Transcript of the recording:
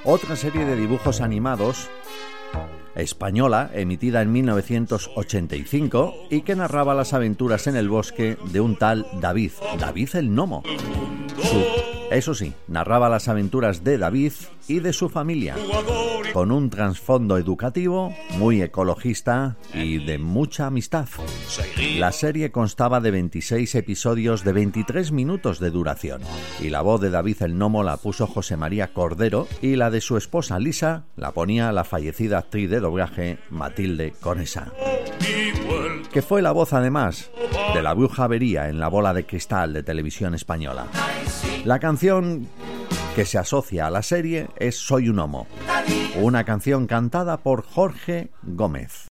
Otra serie de dibujos animados española, emitida en 1985 y que narraba las aventuras en el bosque de un tal David el Gnomo. Eso sí, narraba las aventuras de David y de su familia, con un trasfondo educativo, muy ecologista y de mucha amistad. La serie constaba de 26 episodios de 23 minutos de duración, y la voz de David el Gnomo la puso José María Cordero, y la de su esposa Lisa la ponía la fallecida actriz de doblaje Matilde Conesa, que fue la voz además de la Bruja Avería en La Bola de Cristal de Televisión Española. La canción que se asocia a la serie es Soy un Gnomo, una canción cantada por Jorge Gómez.